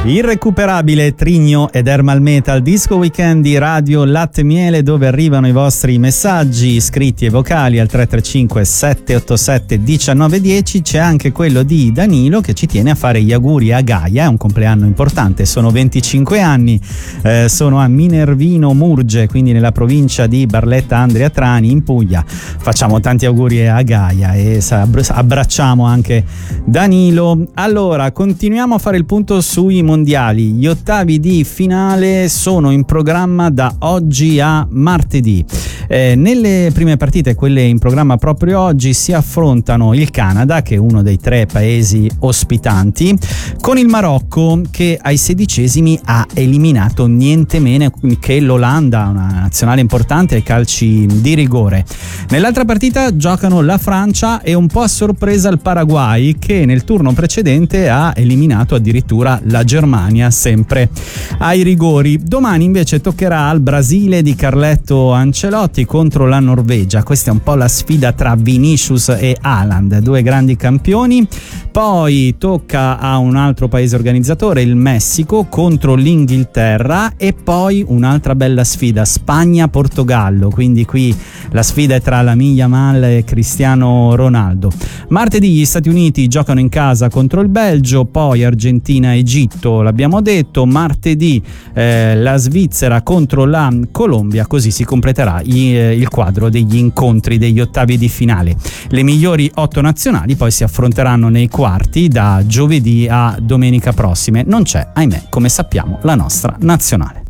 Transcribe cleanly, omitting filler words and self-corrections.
Irrecuperabile Trigno ed Ermal Metal, disco weekend di Radio Latte Miele, dove arrivano i vostri messaggi scritti e vocali al 335 787 1910. C'è anche quello di Danilo che ci tiene a fare gli auguri a Gaia, è un compleanno importante, sono 25 anni, sono a Minervino Murge, quindi nella provincia di Barletta Andria Trani in Puglia. Facciamo tanti auguri a Gaia e abbracciamo anche Danilo. Allora, continuiamo a fare il punto sui mondiali. Gli ottavi di finale sono in programma da oggi a martedì. Nelle prime partite, quelle in programma proprio oggi, si affrontano il Canada, che è uno dei 3 paesi ospitanti, con il Marocco, che ai 16esimi ha eliminato niente meno che l'Olanda, una nazionale importante ai calci di rigore. Nell'altra partita giocano la Francia e un po' a sorpresa il Paraguay, che nel turno precedente ha eliminato addirittura la Germania, sempre ai rigori. Domani invece toccherà al Brasile di Carletto Ancelotti contro la Norvegia. Questa è un po' la sfida tra Vinicius e Haaland, 2 grandi campioni. Poi tocca a un altro paese organizzatore, il Messico, contro l'Inghilterra, e poi un'altra bella sfida, Spagna-Portogallo, quindi qui la sfida è tra Lamine Yamal e Cristiano Ronaldo. Martedì gli Stati Uniti giocano in casa contro il Belgio, poi Argentina-Egitto, l'abbiamo detto, martedì la Svizzera contro la Colombia, così si completerà il quadro degli incontri degli ottavi di finale. Le migliori 8 nazionali poi si affronteranno nei quarti da giovedì a domenica prossime. Non c'è, ahimè, come sappiamo, la nostra nazionale.